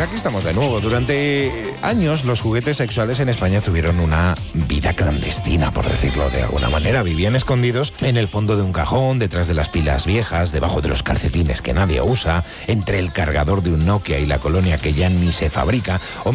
aquí estamos de nuevo. Durante años los juguetes sexuales en España tuvieron una vida clandestina, por decirlo de alguna manera. Vivían escondidos en el fondo de un cajón, detrás de las pilas viejas, debajo de los calcetines que nadie usa, entre el cargador de un Nokia y la colonia que ya ni se fabrica, o